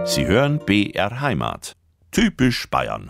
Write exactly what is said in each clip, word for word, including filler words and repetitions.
Sie hören B R Heimat. Typisch Bayern.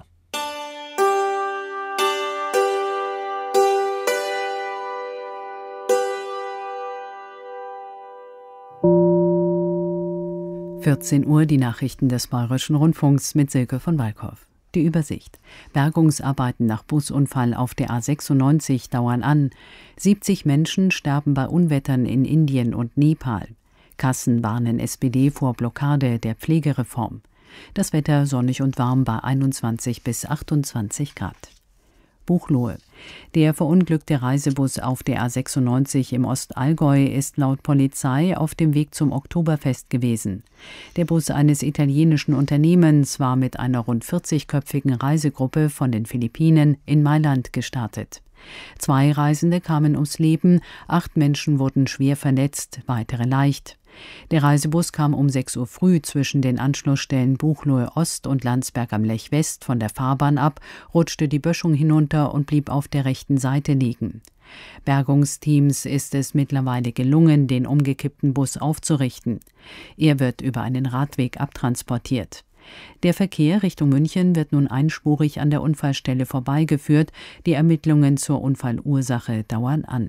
vierzehn Uhr, die Nachrichten des Bayerischen Rundfunks mit Silke von Walkhoff. Die Übersicht. Bergungsarbeiten nach Busunfall auf der A sechsundneunzig dauern an. siebzig Menschen sterben bei Unwettern in Indien und Nepal. Kassen warnen S P D vor Blockade der Pflegereform. Das Wetter sonnig und warm bei einundzwanzig bis achtundzwanzig Grad. Buchloe. Der verunglückte Reisebus auf der A sechsundneunzig im Ostallgäu ist laut Polizei auf dem Weg zum Oktoberfest gewesen. Der Bus eines italienischen Unternehmens war mit einer rund vierzigköpfigen Reisegruppe von den Philippinen in Mailand gestartet. Zwei Reisende kamen ums Leben, acht Menschen wurden schwer verletzt, weitere leicht. Der Reisebus kam um sechs Uhr früh zwischen den Anschlussstellen Buchloe Ost und Landsberg am Lech West von der Fahrbahn ab, rutschte die Böschung hinunter und blieb auf der rechten Seite liegen. Bergungsteams ist es mittlerweile gelungen, den umgekippten Bus aufzurichten. Er wird über einen Radweg abtransportiert. Der Verkehr Richtung München wird nun einspurig an der Unfallstelle vorbeigeführt. Die Ermittlungen zur Unfallursache dauern an.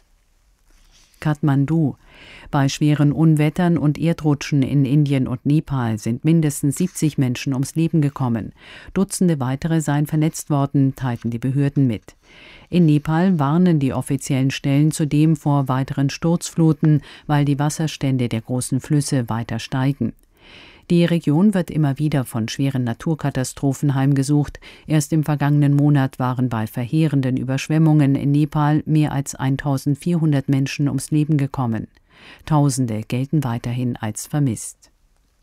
Kathmandu. Bei schweren Unwettern und Erdrutschen in Indien und Nepal sind mindestens siebzig Menschen ums Leben gekommen. Dutzende weitere seien verletzt worden, teilten die Behörden mit. In Nepal warnen die offiziellen Stellen zudem vor weiteren Sturzfluten, weil die Wasserstände der großen Flüsse weiter steigen. Die Region wird immer wieder von schweren Naturkatastrophen heimgesucht. Erst im vergangenen Monat waren bei verheerenden Überschwemmungen in Nepal mehr als eintausendvierhundert Menschen ums Leben gekommen. Tausende gelten weiterhin als vermisst.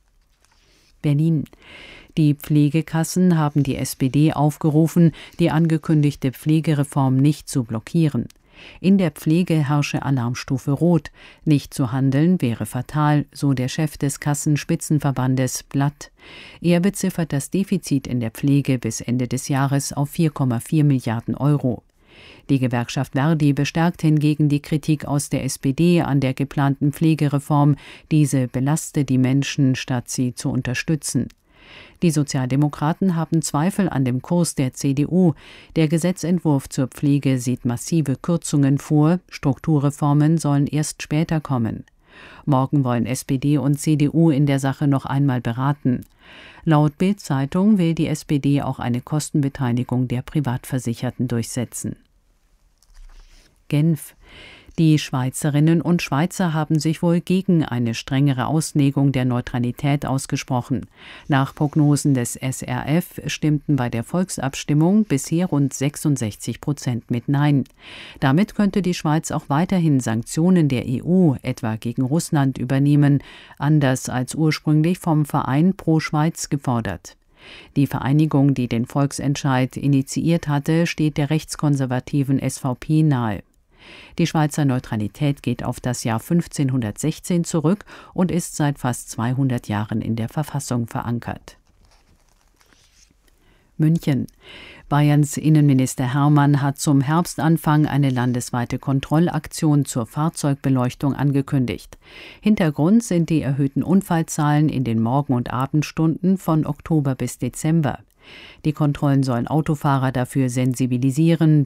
Berlin. Die Pflegekassen haben die S P D aufgerufen, die angekündigte Pflegereform nicht zu blockieren. In der Pflege herrsche Alarmstufe Rot. Nicht zu handeln wäre fatal, so der Chef des Kassenspitzenverbandes Blatt. Er beziffert das Defizit in der Pflege bis Ende des Jahres auf vier Komma vier Milliarden Euro. Die Gewerkschaft Verdi bestärkt hingegen die Kritik aus der S P D an der geplanten Pflegereform. Diese belaste die Menschen, statt sie zu unterstützen. Die Sozialdemokraten haben Zweifel an dem Kurs der C D U. Der Gesetzentwurf zur Pflege sieht massive Kürzungen vor. Strukturreformen sollen erst später kommen. Morgen wollen S P D und C D U in der Sache noch einmal beraten. Laut Bild-Zeitung will die S P D auch eine Kostenbeteiligung der Privatversicherten durchsetzen. Genf. Die Schweizerinnen und Schweizer haben sich wohl gegen eine strengere Auslegung der Neutralität ausgesprochen. Nach Prognosen des S R F stimmten bei der Volksabstimmung bisher rund sechsundsechzig Prozent mit Nein. Damit könnte die Schweiz auch weiterhin Sanktionen der E U, etwa gegen Russland, übernehmen, anders als ursprünglich vom Verein Pro Schweiz gefordert. Die Vereinigung, die den Volksentscheid initiiert hatte, steht der rechtskonservativen S V P nahe. Die Schweizer Neutralität geht auf das Jahr fünfzehnhundertsechzehn zurück und ist seit fast zweihundert Jahren in der Verfassung verankert. München. Bayerns Innenminister Hermann hat zum Herbstanfang eine landesweite Kontrollaktion zur Fahrzeugbeleuchtung angekündigt. Hintergrund sind die erhöhten Unfallzahlen in den Morgen- und Abendstunden von Oktober bis Dezember. Die Kontrollen sollen Autofahrer dafür sensibilisieren,